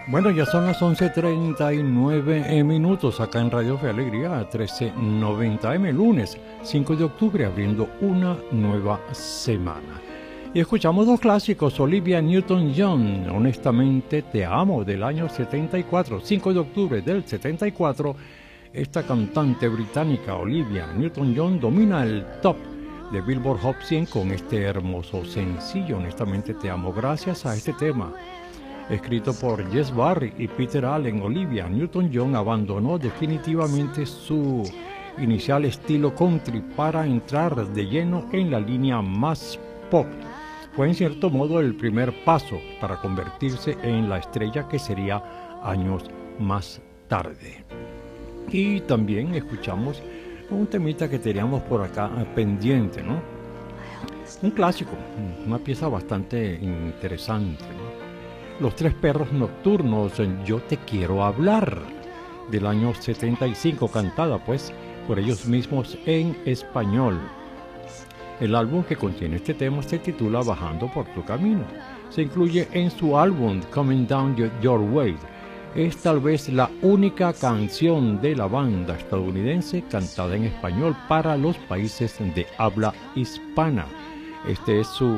Bueno, ya son las 11:39 minutos acá en Radio Fe Alegría 1390M, lunes 5 de octubre, abriendo una nueva semana. Y escuchamos dos clásicos, Olivia Newton-John, Honestamente Te Amo, del año 74, 5 de octubre del 74. Esta cantante británica, Olivia Newton-John, domina el top de Billboard Hot 100 con este hermoso sencillo, Honestamente Te Amo. Gracias a este tema, escrito por Jess Barry y Peter Allen, Olivia Newton-John abandonó definitivamente su inicial estilo country para entrar de lleno en la línea más pop. Fue en cierto modo el primer paso para convertirse en la estrella que sería años más tarde. Y también escuchamos un temita que teníamos por acá pendiente, ¿no? Un clásico, una pieza bastante interesante, ¿no? Los Tres Perros Nocturnos, Yo Te Quiero Hablar, del año 75, cantada pues por ellos mismos en español. El álbum que contiene este tema se titula Bajando por tu camino. Se incluye en su álbum Coming Down Your Way. Es tal vez la única canción de la banda estadounidense cantada en español para los países de habla hispana. Este es su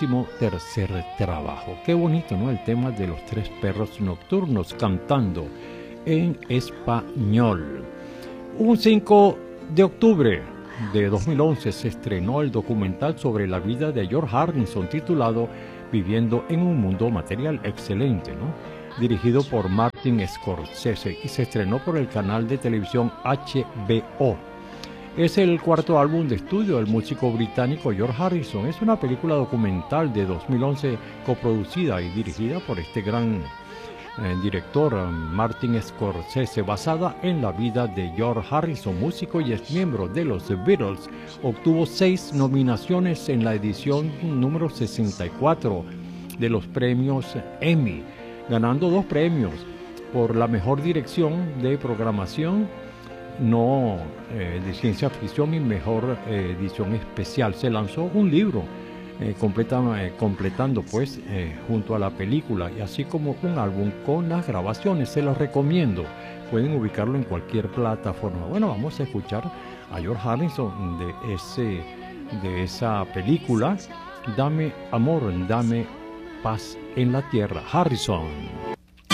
13º trabajo. Qué bonito, ¿no? El tema de los Tres Perros Nocturnos cantando en español. Un 5 de octubre de 2011 se estrenó el documental sobre la vida de George Harrison titulado Viviendo en un Mundo Material Excelente, ¿no? Dirigido por Martin Scorsese y se estrenó por el canal de televisión HBO. Es el cuarto álbum de estudio del músico británico George Harrison. Es una película documental de 2011 coproducida y dirigida por este gran director Martin Scorsese, basada en la vida de George Harrison, músico y exmiembro de los Beatles. Obtuvo 6 nominaciones en la edición número 64 de los premios Emmy, ganando 2 premios por la mejor dirección de programación de ciencia ficción y mejor edición especial. Se lanzó un libro completando pues junto a la película, y así como un álbum con las grabaciones. Se los recomiendo, pueden ubicarlo en cualquier plataforma. Bueno, vamos a escuchar a George Harrison de esa película, Dame amor, dame paz en la tierra. Harrison.